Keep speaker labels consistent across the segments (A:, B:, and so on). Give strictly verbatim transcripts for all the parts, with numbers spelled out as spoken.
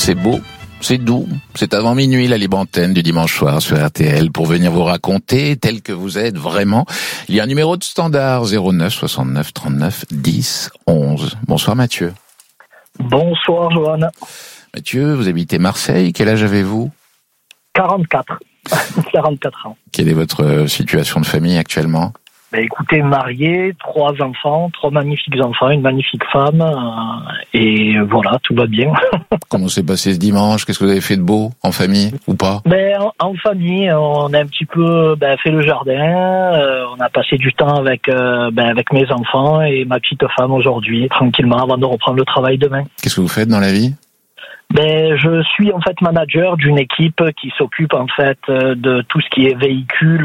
A: C'est beau, c'est doux, c'est avant minuit la libre antenne du dimanche soir sur R T L pour venir vous raconter tel que vous êtes vraiment. Il y a un numéro de standard zéro neuf soixante-neuf trente-neuf dix onze. Bonsoir Mathieu.
B: Bonsoir Johan.
A: Mathieu, vous habitez Marseille, quel âge avez-vous ?
B: quarante-quatre. quarante-quatre ans.
A: Quelle est votre situation de famille actuellement ?
B: Ben écoutez, marié, trois enfants, trois magnifiques enfants, une magnifique femme, euh, et voilà, tout va bien.
A: Comment s'est passé ce dimanche ? Qu'est-ce que vous avez fait de beau, en famille, ou pas ?
B: Ben, en, en famille, on a un petit peu ben, fait le jardin, euh, on a passé du temps avec, euh, ben, avec mes enfants et ma petite femme aujourd'hui, tranquillement, avant de reprendre le travail demain.
A: Qu'est-ce que vous faites dans la vie ?
B: Ben, je suis en fait manager d'une équipe qui s'occupe en fait de tout ce qui est véhicule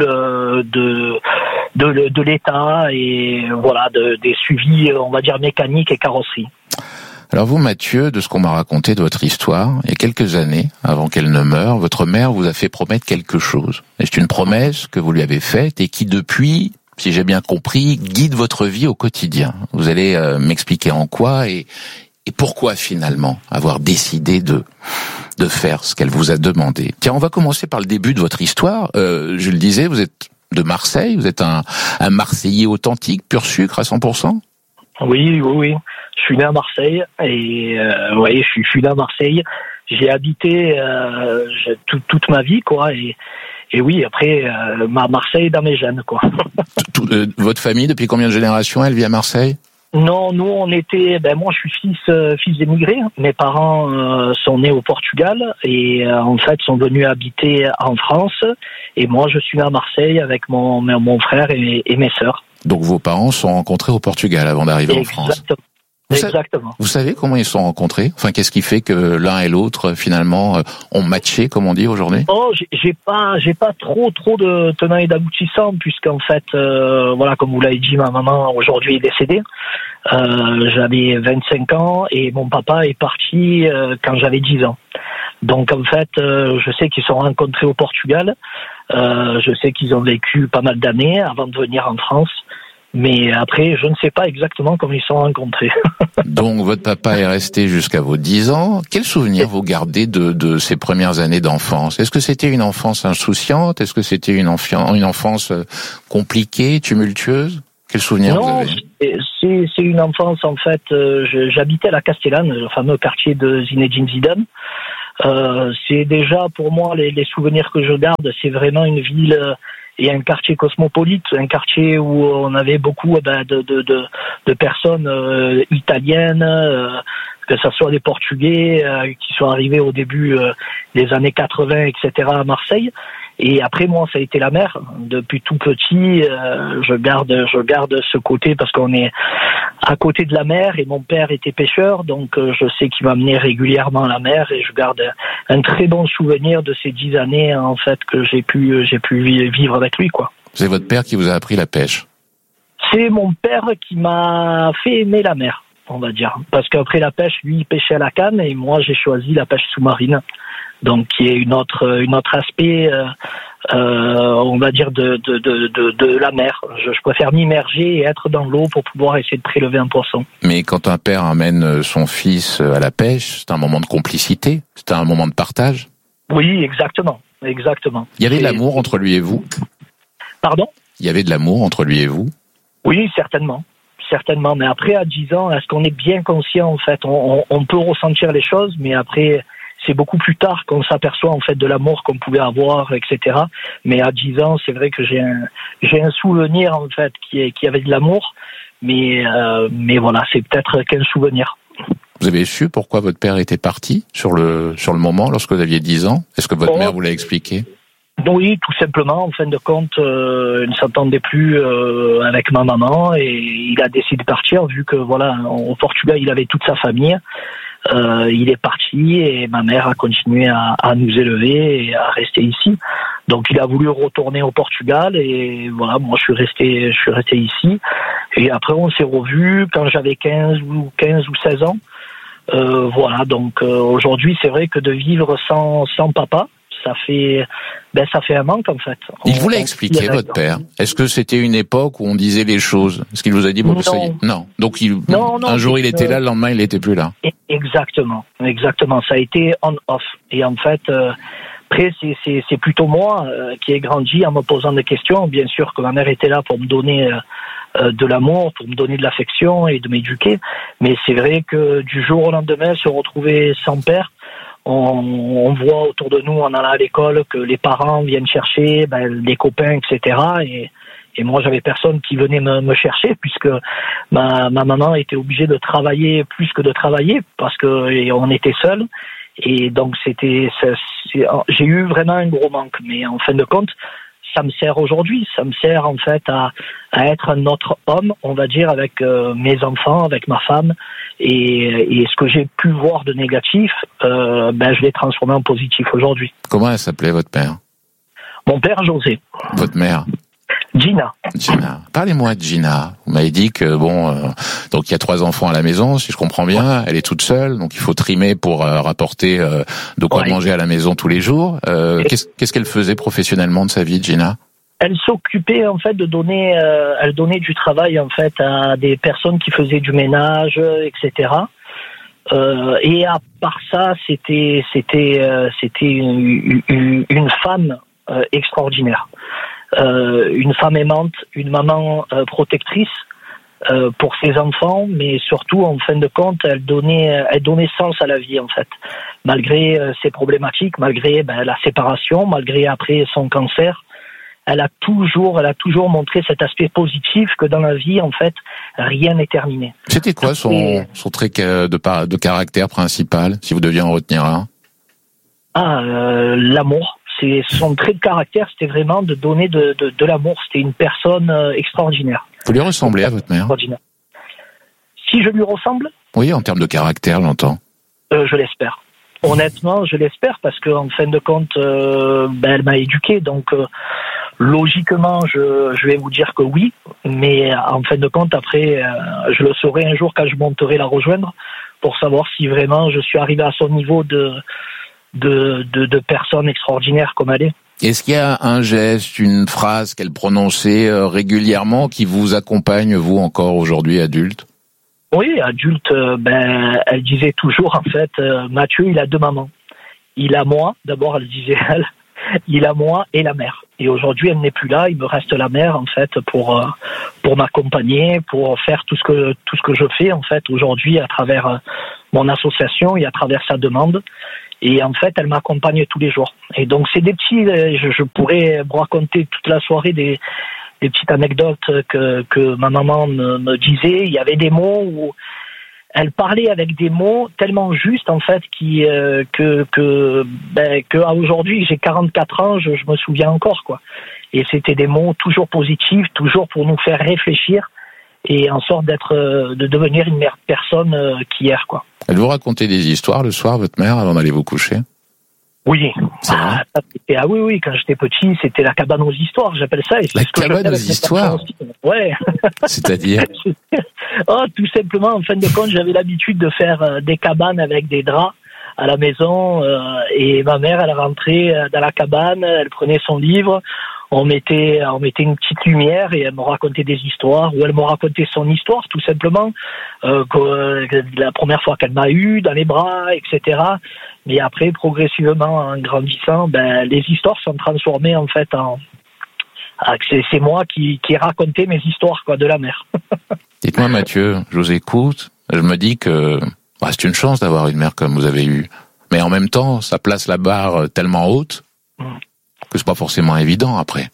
B: de de, de l'État et voilà de, des suivis, on va dire mécaniques et carrosserie.
A: Alors vous, Mathieu, de ce qu'on m'a raconté de votre histoire, il y a quelques années, avant qu'elle ne meure, votre mère vous a fait promettre quelque chose. Et c'est une promesse que vous lui avez faite et qui depuis, si j'ai bien compris, guide votre vie au quotidien. Vous allez euh, m'expliquer en quoi et Et pourquoi finalement avoir décidé de de faire ce qu'elle vous a demandé ? Tiens, on va commencer par le début de votre histoire. Euh, je le disais, vous êtes de Marseille, vous êtes un, un Marseillais authentique, pur sucre à cent pour cent ?
B: Oui, oui, oui. Je suis né à Marseille et euh, oui, je suis, je suis né à Marseille. J'ai habité euh, j'ai, tout, toute ma vie, quoi. Et, et oui, après, euh, ma Marseille dans mes gènes, quoi.
A: Tout, euh, votre famille, depuis combien de générations elle vit à Marseille ?
B: Non, nous on était, ben moi je suis fils euh, fils d'émigrés. Mes parents euh, sont nés au Portugal et euh, en fait sont venus habiter en France. Et moi je suis né à Marseille avec mon mon frère et, et mes sœurs.
A: Donc vos parents se sont rencontrés au Portugal avant d'arriver
B: Exactement.
A: en France. Vous
B: Exactement.
A: Savez, vous savez comment ils se sont rencontrés ? Enfin, qu'est-ce qui fait que l'un et l'autre finalement ont matché, comme on dit aujourd'hui ?
B: Oh, j'ai, j'ai pas, j'ai pas trop, trop de tenants et d'aboutissants puisqu'en fait, euh, voilà, comme vous l'avez dit, ma maman aujourd'hui est décédée. Euh, j'avais vingt-cinq ans et mon papa est parti euh, quand j'avais dix ans. Donc en fait, euh, je sais qu'ils se sont rencontrés au Portugal. Euh, je sais qu'ils ont vécu pas mal d'années avant de venir en France. Mais après, je ne sais pas exactement comment ils se sont rencontrés.
A: Donc, votre papa est resté jusqu'à vos dix ans. Quel souvenir vous gardez de, de ces premières années d'enfance ? Est-ce que c'était une enfance insouciante ? Est-ce que c'était une, enfi- une enfance compliquée, tumultueuse ? Quel souvenir
B: non,
A: vous avez ?
B: c'est, c'est une enfance, en fait, euh, je, j'habitais à la Castellane, le fameux quartier de Zinedine Zidane. Euh, c'est déjà, pour moi, les, les souvenirs que je garde, c'est vraiment une ville... Euh, et un quartier cosmopolite, un quartier où on avait beaucoup ben, de, de, de, de personnes euh, italiennes, euh, que ce soit des Portugais euh, qui sont arrivés au début euh, des années quatre-vingts, et cetera à Marseille. Et après, moi, ça a été la mer. Depuis tout petit, euh, je garde, je garde ce côté parce qu'on est à côté de la mer et mon père était pêcheur, donc euh, je sais qu'il m'amenait régulièrement à la mer et je garde un très bon souvenir de ces dix années en fait que j'ai pu, j'ai pu vivre avec lui, quoi.
A: C'est votre père qui vous a appris la pêche ?
B: C'est mon père qui m'a fait aimer la mer, on va dire, parce qu'après la pêche, lui, il pêchait à la canne et moi, j'ai choisi la pêche sous-marine. Donc, qui est une autre, une autre aspect, euh, euh, on va dire, de, de, de, de, de la mer. Je, je préfère m'immerger et être dans l'eau pour pouvoir essayer de prélever un poisson.
A: Mais quand un père amène son fils à la pêche, c'est un moment de complicité, c'est un moment de partage.
B: Oui, exactement, exactement.
A: Il y avait
B: et...
A: de l'amour entre lui et vous ?
B: Pardon ?
A: Il y avait de l'amour entre lui et vous ?
B: Oui, certainement. Certainement. Mais après, à dix ans, est-ce qu'on est bien conscient, en fait ? on, on, on peut ressentir les choses, mais après... c'est beaucoup plus tard qu'on s'aperçoit en fait de l'amour qu'on pouvait avoir, et cetera. Mais à dix ans, c'est vrai que j'ai un j'ai un souvenir en fait qui est qui avait de l'amour, mais euh, mais voilà, c'est peut-être qu'un souvenir.
A: Vous avez su pourquoi votre père était parti sur le sur le moment lorsque vous aviez dix ans ? Est-ce que votre oh, mère vous l'a expliqué ?
B: Oui, tout simplement. En fin de compte, euh, il ne s'entendait plus euh, avec ma maman et il a décidé de partir vu que voilà, au Portugal, il avait toute sa famille. Euh, il est parti et ma mère a continué à, à nous élever et à rester ici. Donc il a voulu retourner au Portugal et voilà, moi je suis resté, je suis resté ici. Et après on s'est revus quand j'avais quinze ou quinze ou seize ans. Euh, voilà, donc euh, aujourd'hui c'est vrai que de vivre sans sans papa, ça fait, ben ça fait un manque en fait.
A: Il vous l'a expliqué, votre père. Est-ce que c'était une époque où on disait les choses? Est-ce qu'il vous a dit bon,
B: non.
A: ça y est. Non. Donc il,
B: non, non,
A: un jour il était
B: euh,
A: là, le lendemain il n'était plus là.
B: Exactement, exactement. Ça a été on-off. Et en fait, euh, après c'est c'est c'est plutôt moi euh, qui ai grandi en me posant des questions. Bien sûr que ma mère était là pour me donner euh, de l'amour, pour me donner de l'affection et de m'éduquer. Mais c'est vrai que du jour au lendemain, se retrouver sans père. On, on voit autour de nous, en allant à l'école, que les parents viennent chercher ben, des copains, et cetera. Et, et moi, j'avais personne qui venait me, me chercher, puisque ma, ma maman était obligée de travailler plus que de travailler, parce que et on était seuls. Et donc, c'était, c'est, c'est, j'ai eu vraiment un gros manque. Mais en fin de compte, ça me sert aujourd'hui. Ça me sert en fait à, à être un autre homme, on va dire, avec euh, mes enfants, avec ma femme. Et, et ce que j'ai pu voir de négatif, euh, ben je l'ai transformé en positif aujourd'hui.
A: Comment elle s'appelait, votre père?
B: Mon père, José.
A: Votre mère?
B: Gina.
A: Gina. Parlez-moi de Gina. Vous m'avez dit que bon, euh, donc il y a trois enfants à la maison, si je comprends bien. Elle est toute seule, donc il faut trimer pour euh, rapporter euh, de quoi ouais. manger à la maison tous les jours. Euh, qu'est-ce, qu'est-ce qu'elle faisait professionnellement de sa vie, Gina?
B: Elle s'occupait en fait de donner, euh, elle donnait du travail en fait à des personnes qui faisaient du ménage, et cetera. Euh, et à part ça, c'était c'était euh, c'était une, une, une femme euh, extraordinaire, euh, une femme aimante, une maman euh, protectrice euh, pour ses enfants, mais surtout en fin de compte, elle donnait elle donnait sens à la vie en fait, malgré euh, ses problématiques, malgré ben, la séparation, malgré après son cancer. Elle a toujours, elle a toujours montré cet aspect positif que dans la vie, en fait, rien n'est terminé.
A: C'était quoi son, Et... son trait de, de caractère principal, si vous deviez en retenir un?
B: Ah, euh, l'amour. C'est son trait de caractère, c'était vraiment de donner de, de, de l'amour. C'était une personne euh, extraordinaire.
A: Vous lui ressemblez à votre mère?
B: Si je lui ressemble?
A: Oui, en termes de caractère, j'entends.
B: Euh, je l'espère. Honnêtement, je l'espère parce qu'en fin de compte, euh, ben, elle m'a éduqué, donc. Euh, Logiquement, je, je vais vous dire que oui, mais en fin de compte, après, euh, je le saurai un jour quand je monterai la rejoindre pour savoir si vraiment je suis arrivé à son niveau de, de, de, de personne extraordinaire comme elle est.
A: Est-ce qu'il y a un geste, une phrase qu'elle prononçait régulièrement qui vous accompagne, vous, encore aujourd'hui, adulte?
B: Oui, adulte, ben, elle disait toujours, en fait, euh, Mathieu, il a deux mamans. Il a moi, d'abord, elle disait elle. Il a moi et la mère. Et aujourd'hui, elle n'est plus là. Il me reste la mère, en fait, pour euh, pour m'accompagner, pour faire tout ce que tout ce que je fais, en fait, aujourd'hui, à travers euh, mon association et à travers sa demande. Et en fait, elle m'accompagne tous les jours. Et donc, c'est des petits. Je, je pourrais vous raconter toute la soirée des des petites anecdotes que que ma maman me, me disait. Il y avait des mots où elle parlait avec des mots tellement justes en fait qui euh, que que ben que à aujourd'hui j'ai quarante-quatre ans, je, je me souviens encore quoi. Et c'était des mots toujours positifs, toujours pour nous faire réfléchir et en sorte d'être de devenir une meilleure personne euh, qu'hier quoi.
A: Elle vous racontait des histoires le soir, votre mère, avant d'aller vous coucher?
B: Oui. Ah, ah oui, oui, quand j'étais petit, c'était la cabane aux histoires, j'appelle ça. Et
A: la cabane aux histoires?
B: Ouais.
A: C'est-à-dire?
B: Oh, tout simplement, en fin de compte, j'avais l'habitude de faire euh, des cabanes avec des draps à la maison. Euh, et ma mère, elle rentrait dans la cabane, elle prenait son livre, on mettait, on mettait une petite lumière et elle me racontait des histoires, ou elle me racontait son histoire, tout simplement. Euh, que, la première fois qu'elle m'a eu dans les bras, et cetera. Mais après, progressivement, en grandissant, ben, les histoires sont transformées en fait en... C'est, c'est moi qui, qui ai raconté mes histoires quoi, de la mer.
A: Dites-moi Mathieu, je vous écoute, je me dis que bah, c'est une chance d'avoir une mère comme vous avez eu. Mais en même temps, ça place la barre tellement haute mm. que c'est pas forcément évident après.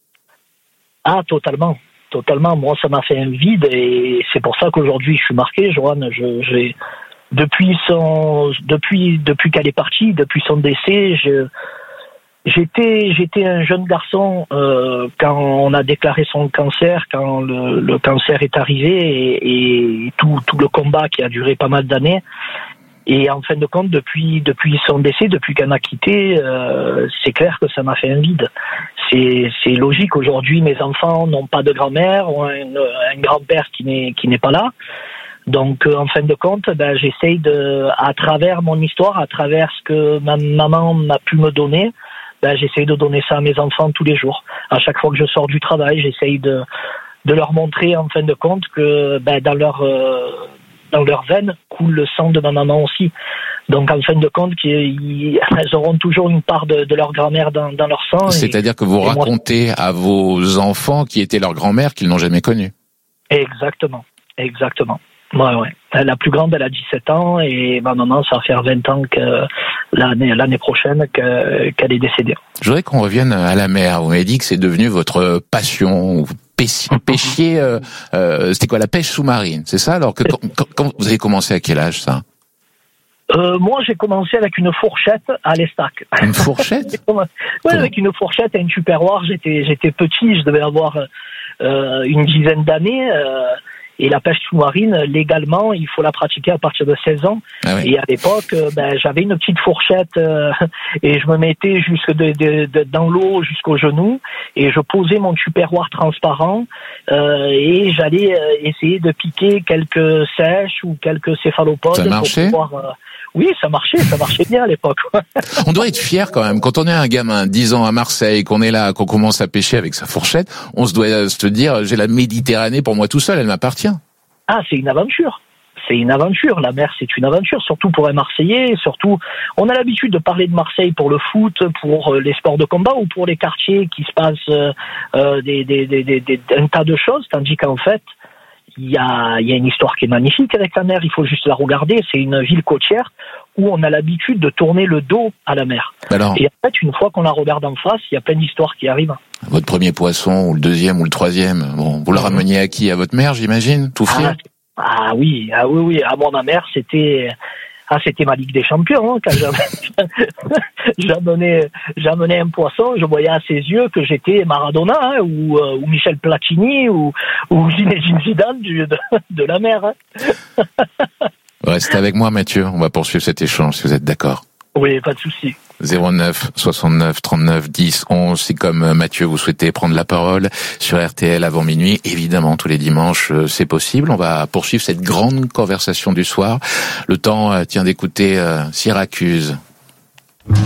B: Ah, totalement. Totalement. Moi, ça m'a fait un vide et c'est pour ça qu'aujourd'hui, je suis marqué, Joanne. Je, j'ai... Depuis son, depuis, depuis qu'elle est partie, depuis son décès, je, j'étais, j'étais un jeune garçon euh, quand on a déclaré son cancer, quand le, le cancer est arrivé et, et tout, tout le combat qui a duré pas mal d'années. Et en fin de compte, depuis, depuis son décès, depuis qu'elle m'a quitté, euh, c'est clair que ça m'a fait un vide. C'est, c'est logique. Aujourd'hui, mes enfants n'ont pas de grand-mère, ont un, un grand-père qui n'est, qui n'est pas là. Donc, euh, en fin de compte, ben, j'essaye de, à travers mon histoire, à travers ce que ma maman m'a pu me donner, ben, j'essaye de donner ça à mes enfants tous les jours. À chaque fois que je sors du travail, j'essaye de, de leur montrer en fin de compte que ben, dans leur euh, dans leurs veines coule le sang de ma maman aussi. Donc en fin de compte, ils, elles auront toujours une part de, de leur grand-mère dans, dans leur sang.
A: C'est-à-dire
B: et,
A: que vous racontez
B: moi...
A: à vos enfants qui étaient leur grand-mère qu'ils n'ont jamais connue.
B: Exactement, exactement. Ouais, ouais. La plus grande, elle a dix-sept ans et ma maman, ça va faire vingt ans que l'année, l'année prochaine que, qu'elle est décédée.
A: Je voudrais qu'on revienne à la mer. Vous m'avez dit que c'est devenu votre passion. Vous pêchiez, pêchiez euh, euh, c'était quoi, la pêche sous-marine, c'est ça? Alors que quand, quand, quand vous avez commencé à quel âge ça?
B: Euh, moi, j'ai commencé avec une fourchette à l'Estac.
A: Une fourchette?
B: Oui, avec une fourchette et une tupperware. J'étais, j'étais petit, je devais avoir euh, une dizaine d'années. Euh, et la pêche sous-marine, légalement, il faut la pratiquer à partir de seize ans. Ah oui. Et à l'époque, euh, ben, j'avais une petite fourchette euh, et je me mettais jusque de, de, de, dans l'eau jusqu'au genou et je posais mon tupperware transparent euh, et j'allais euh, essayer de piquer quelques sèches ou quelques céphalopodes.
A: Ça marchait?
B: Pour pouvoir, euh, Oui, ça marchait, ça marchait bien à l'époque.
A: On doit être fier quand même. Quand on est un gamin, dix ans à Marseille, qu'on est là, qu'on commence à pêcher avec sa fourchette, on se doit se dire, j'ai la Méditerranée pour moi tout seul, elle m'appartient.
B: Ah, c'est une aventure. C'est une aventure. La mer, c'est une aventure, surtout pour un Marseillais. Surtout, on a l'habitude de parler de Marseille pour le foot, pour les sports de combat ou pour les quartiers qui se passent euh, des, des, des, des, des, un tas de choses, tandis qu'en fait, il y a, il y a une histoire qui est magnifique avec la mer. Il faut juste la regarder. C'est une ville côtière où on a l'habitude de tourner le dos à la mer. Alors, et en fait, une fois qu'on la regarde en face, il y a plein d'histoires qui arrivent.
A: Votre premier poisson, ou le deuxième, ou le troisième, bon, vous le rameniez à qui? À votre mère, j'imagine, tout fier?
B: Ah, ah oui, ah oui, oui. À moi, ma mère, c'était, ah, c'était ma Ligue des Champions, hein, quand j'amenais, j'amenais un poisson, je voyais à ses yeux que j'étais Maradona, hein, ou, euh, ou Michel Platini, ou, ou Zinedine Zidane du, de, de la mer, hein.
A: Restez avec moi, Mathieu. On va poursuivre cet échange, si vous êtes d'accord.
B: Oui, pas de souci.
A: zéro neuf soixante-neuf trente-neuf dix onze. Si comme Mathieu, vous souhaitez prendre la parole sur R T L avant minuit, évidemment, tous les dimanches, c'est possible. On va poursuivre cette grande conversation du soir. Le temps, tiens, d'écouter euh, Syracuse.